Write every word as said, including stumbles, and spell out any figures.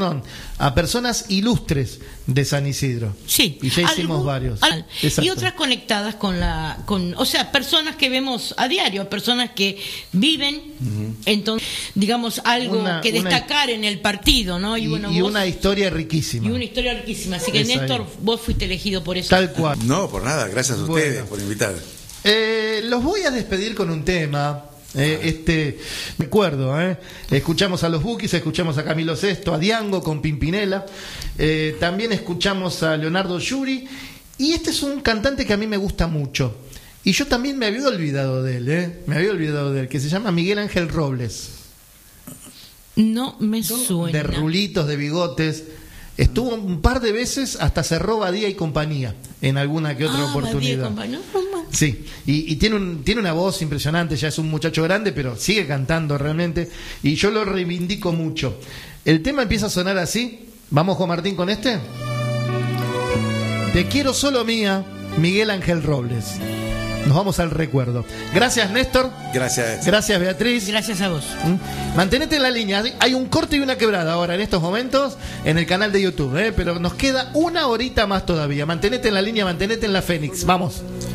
a personas ilustres de San Isidro. Sí. Y ya hicimos algo, varios. Al, y otras conectadas con la, con, o sea, personas que vemos a diario, personas que viven, uh-huh. entonces, digamos, algo una, que destacar una, en el partido, ¿no? Y, y, bueno, y vos, una historia riquísima. Y una historia riquísima. Así que, Esa Néstor, es. vos fuiste elegido por eso. Tal cual. No, por nada. Gracias a ustedes bueno. por invitar. Eh, los voy a despedir con un tema. Eh, este, me acuerdo, eh. escuchamos a los Bukis, escuchamos a Camilo Sesto, a Diango con Pimpinela, eh, también escuchamos a Leonardo Yuri, y este es un cantante que a mí me gusta mucho, y yo también me había olvidado de él, eh. me había olvidado de él, que se llama Miguel Ángel Robles. No me suena. De rulitos, de bigotes. Estuvo un par de veces, hasta cerró Badía y Compañía en alguna que otra ah, oportunidad. Sí, y, y tiene, un, tiene una voz impresionante, ya es un muchacho grande, pero sigue cantando realmente, y yo lo reivindico mucho. El tema empieza a sonar así. ¿Vamos, Juan Martín, con este? Te quiero solo mía, Miguel Ángel Robles. Nos vamos al recuerdo. Gracias, Néstor. Gracias. Gracias, Beatriz. Gracias a vos. ¿Mm? Mantenete en la línea. Hay un corte y una quebrada ahora en estos momentos en el canal de YouTube, ¿eh? Pero nos queda una horita más todavía. Mantenete en la línea, mantenete en la Fénix. Vamos.